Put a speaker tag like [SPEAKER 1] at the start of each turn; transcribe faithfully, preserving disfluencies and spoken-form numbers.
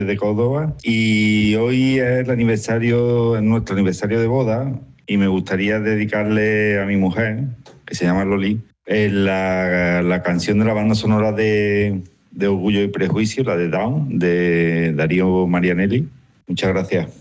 [SPEAKER 1] de Córdoba, y hoy es el aniversario, es nuestro aniversario de boda, y me gustaría dedicarle a mi mujer, que se llama Loli, eh, la, la canción de la banda sonora de, de Orgullo y Prejuicio, la de Down, de Darío Marianelli. Muchas gracias.